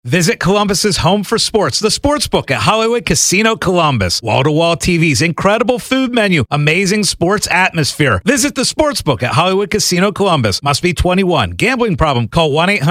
Visit Columbus's home for sports, the Sportsbook at Hollywood Casino Columbus. Wall-to-wall TVs, incredible food menu, amazing sports atmosphere. Visit the Sportsbook at Hollywood Casino Columbus. Must be 21. Gambling problem? Call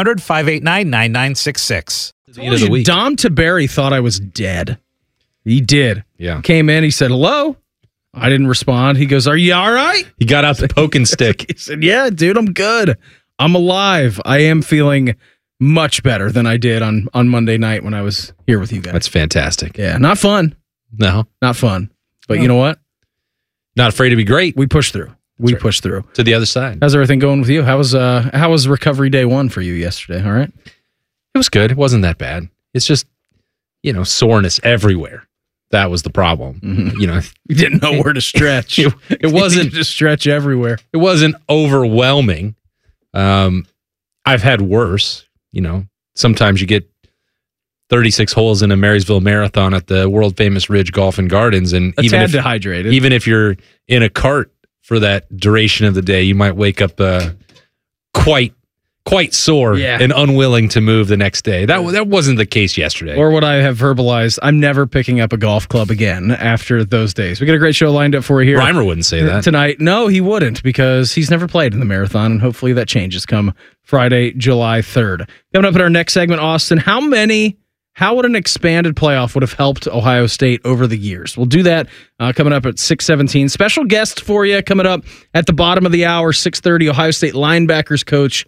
1-800-589-9966. Dom Tiberi thought I was dead. He did. Yeah. Came in, he said, hello. I didn't respond. He goes, are you all right? He got out the poking stick. He said, yeah, dude, I'm good. I'm alive. I am feeling much better than I did on Monday night when I was here with you guys. That's fantastic. Yeah, not fun. No. Not fun. But you know what? Not afraid to be great. We pushed through. We pushed through. To the other side. How's everything going with you? How was recovery day 1 for you yesterday? All right? It was good. It wasn't that bad. It's just, soreness everywhere. That was the problem. Mm-hmm. You didn't know where to stretch. it wasn't to stretch everywhere. It wasn't overwhelming. I've had worse. Sometimes you get 36 holes in a Marysville Marathon at the world famous Ridge Golf and Gardens, and even if dehydrated, even if you're in a cart for that duration of the day, you might wake up quite sore and unwilling to move the next day. That wasn't the case yesterday. Or what I have verbalized, I'm never picking up a golf club again after those days. We got a great show lined up for you here. Reimer wouldn't say that. Tonight. No, he wouldn't, because he's never played in the marathon, and hopefully that changes come Friday, July 3rd. Coming up in our next segment, Austin, how would an expanded playoff would have helped Ohio State over the years? We'll do that coming up at 6:17. Special guest for you coming up at the bottom of the hour, 6:30, Ohio State linebackers coach,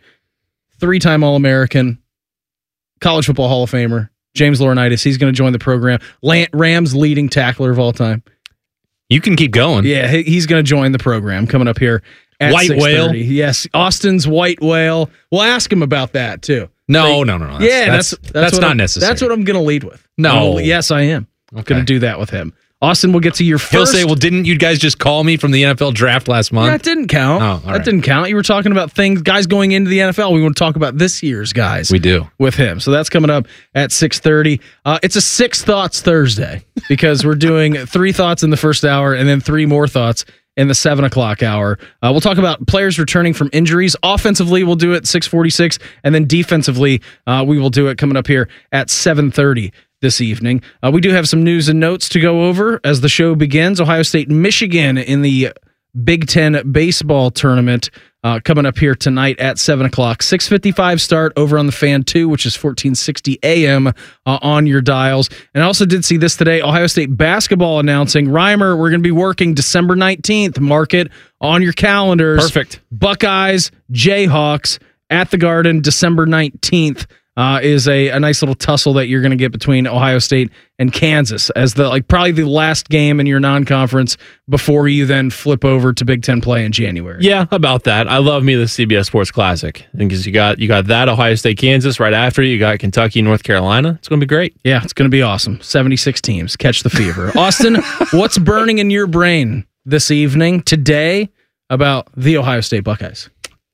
3-time All-American, College Football Hall of Famer, James Laurinaitis. He's going to join the program. Rams leading tackler of all time. You can keep going. Yeah, he's going to join the program coming up here at White 6:30. whale? Yes, Austin's white whale. We'll ask him about that, too. No. That's not necessary. That's what I'm going to lead with. No. Yes, I am. I'm Okay. going to do that with him. Austin, we'll get to your first. He'll say, well, didn't you guys just call me from the NFL draft last month? That didn't count. Oh, all that right. didn't count. You were talking about guys going into the NFL. We want to talk about this year's guys. We do. With him. So that's coming up at 6:30. It's a 6 Thoughts Thursday because we're doing 3 thoughts in the first hour and then 3 more thoughts in the 7 o'clock hour. We'll talk about players returning from injuries. Offensively, we'll do it 6:46, and then defensively, we will do it coming up here at 7:30 this evening. We do have some news and notes to go over as the show begins. Ohio State, Michigan in the Big Ten baseball tournament coming up here tonight at 7 o'clock. 6:55 start over on the Fan 2, which is 1460 AM on your dials. And I also did see this today, Ohio State basketball announcing, Reimer, we're going to be working December 19th. Mark it on your calendars. Perfect. Buckeyes, Jayhawks at the Garden, December 19th. Is a nice little tussle that you're going to get between Ohio State and Kansas as probably the last game in your non-conference before you then flip over to Big Ten play in January. Yeah, about that. I love me the CBS Sports Classic because you got that Ohio State, Kansas right after you got Kentucky, North Carolina. It's going to be great. Yeah, it's going to be awesome. 76 teams. Catch the fever. Austin, what's burning in your brain this evening, today, about the Ohio State Buckeyes?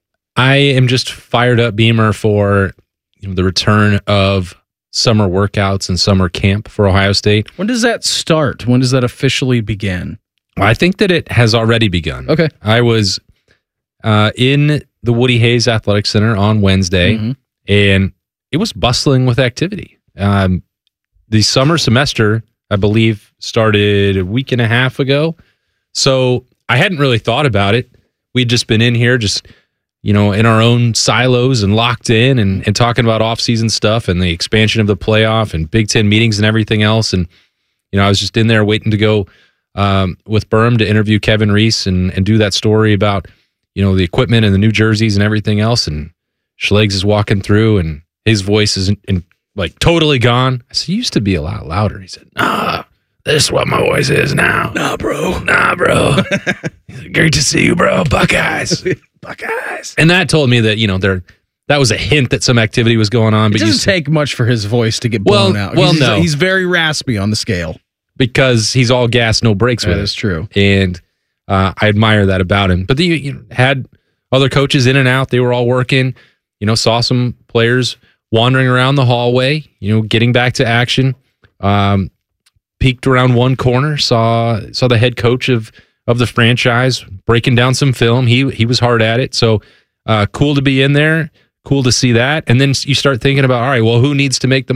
I am just fired up, Beamer, for the return of summer workouts and summer camp for Ohio State. When does that start? When does that officially begin? Well, I think that it has already begun. Okay. I was in the Woody Hayes Athletic Center on Wednesday, and it was bustling with activity. The summer semester, I believe, started a week and a half ago. So I hadn't really thought about it. We'd just been in here in our own silos and locked in and talking about off-season stuff and the expansion of the playoff and Big Ten meetings and everything else. And, I was just in there waiting to go with Berm to interview Kevin Reese and do that story about, the equipment and the new jerseys and everything else. And Schlegs is walking through and his voice is totally gone. I said, you used to be a lot louder. He said, nah, this is what my voice is now. Nah, bro. Great to see you, bro. Buckeyes. Buckeyes. And that told me that, that was a hint that some activity was going on. It doesn't take much for his voice to get blown out. No. He's very raspy on the scale. Because he's all gas, no brakes with it. That is true. And I admire that about him. But you had other coaches in and out. They were all working. Saw some players wandering around the hallway, getting back to action. Peeked around one corner, saw the head coach of the franchise breaking down some film. He was hard at it. So cool to be in there. Cool to see that. And then you start thinking about, all right, well, who needs to make the